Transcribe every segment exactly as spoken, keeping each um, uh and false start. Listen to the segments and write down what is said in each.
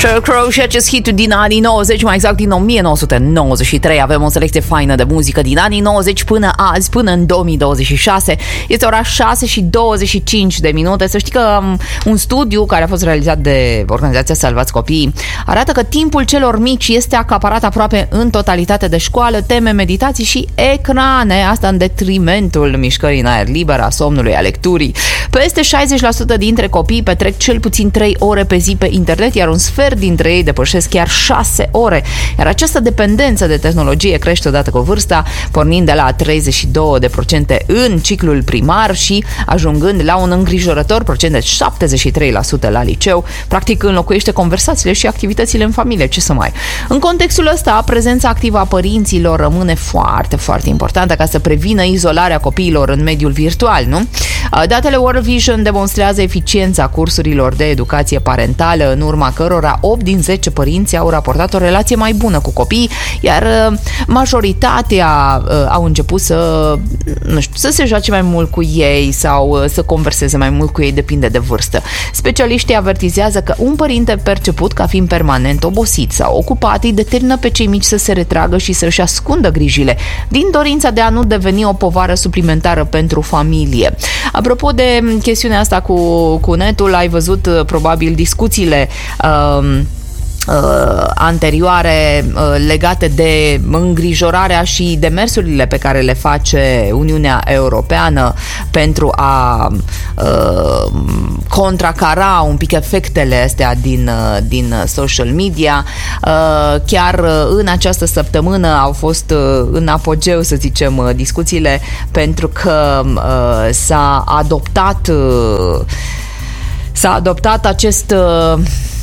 Sheryl Crow și acest hit din anii nouăzeci, mai exact din nouăsprezece nouăzeci și trei. Avem o selecție faină de muzică din anii nouăzeci până azi, până în două mii douăzeci și șase. Este ora șase și douăzeci și cinci de minute. Să știi că un studiu care a fost realizat de organizația Salvați Copiii arată că timpul celor mici este acaparat aproape în totalitate de școală, teme, meditații și ecrane. Asta în detrimentul mișcării în aer liber, a somnului, a lecturii. Peste șaizeci la sută dintre copii petrec cel puțin trei ore pe zi pe internet, iar un sfert dintre ei depășesc chiar șase ore. Iar această dependență de tehnologie crește odată cu vârsta, pornind de la treizeci și două la sută în ciclul primar și ajungând la un îngrijorător procent de șaptezeci și trei la sută la liceu. Practic înlocuiește conversațiile și activitățile în familie, ce să mai. În contextul ăsta, prezența activă a părinților rămâne foarte, foarte importantă ca să prevină izolarea copiilor în mediul virtual, nu? Datele World Vision demonstrează eficiența cursurilor de educație parentală, în urma cărora opt din zece părinți au raportat o relație mai bună cu copiii, iar majoritatea au început să, nu știu, să se joace mai mult cu ei sau să converseze mai mult cu ei, depinde de vârstă. Specialiștii avertizează că un părinte perceput ca fiind permanent obosit sau ocupat îi determină pe cei mici să se retragă și să-și ascundă grijile, din dorința de a nu deveni o povară suplimentară pentru familie. Apropo de chestiunea asta cu, cu netul, ai văzut probabil discuțiile uh, Uh, anterioare uh, legate de îngrijorarea și demersurile pe care le face Uniunea Europeană pentru a uh, contracara un pic efectele astea din, uh, din social media. Uh, chiar uh, în această săptămână au fost uh, în apogeu, să zicem, uh, discuțiile, pentru că uh, s-a adoptat uh, s-a adoptat acest uh,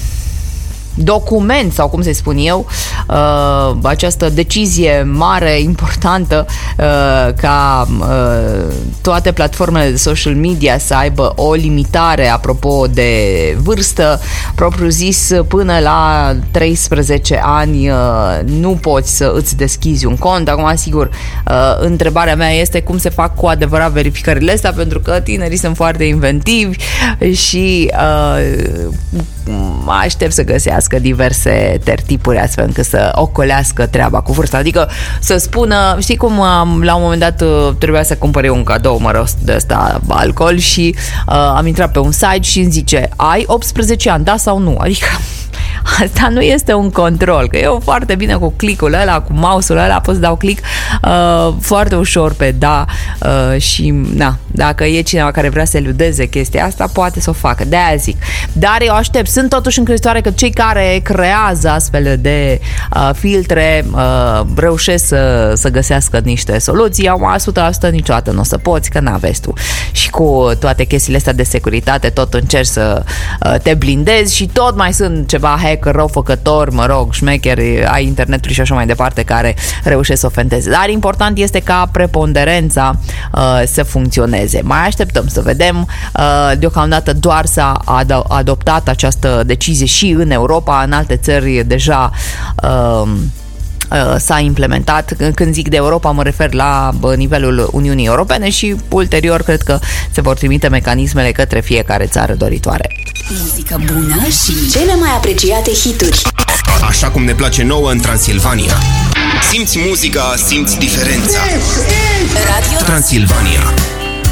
document, sau cum să spun eu, uh, această decizie mare, importantă, uh, ca uh, toate platformele de social media să aibă o limitare apropo de vârstă, propriu zis, până la treisprezece ani uh, nu poți să îți deschizi un cont. Acum, sigur, uh, întrebarea mea este cum se fac cu adevărat verificările astea, pentru că tinerii sunt foarte inventivi și uh, aștept să găsească diverse tertipuri astfel încât să ocolească treaba cu vârsta. Adică să spună, știi cum am, la un moment dat trebuia să cumpăr eu un cadou, mă rog, de ăsta, alcool, și uh, am intrat pe un site și îmi zice, ai optsprezece ani, da sau nu? Adică asta nu este un control, că eu foarte bine cu clicul ăla, cu mouse-ul ăla, pot să dau click uh, foarte ușor pe da uh, și na, dacă e cineva care vrea să eludeze chestia asta, poate să o facă, de-aia zic. Dar eu aștept, sunt totuși încrezătoare că cei care creează astfel de uh, filtre uh, reușesc să, să găsească niște soluții. Au o sută la sută niciodată nu o să poți, că n-aveți tu. Și cu toate chestiile astea de securitate tot încerci să uh, te blindezi și tot mai sunt ceva hacker, răufăcători, mă rog, șmecheri ai internetului și așa mai departe, care reușesc să ofendeze. Dar important este ca preponderența uh, să funcționeze. Mai așteptăm să vedem. Uh, deocamdată doar s-a ad- adoptat această decizie și în Europa, în alte țări deja uh, s-a implementat. Când zic de Europa, mă refer la nivelul Uniunii Europene și ulterior cred că se vor trimite mecanismele către fiecare țară doritoare. Muzică bună și cele mai apreciate hituri. Așa cum ne place nouă în Transilvania. Simți muzica, simți diferența. Radio Transilvania.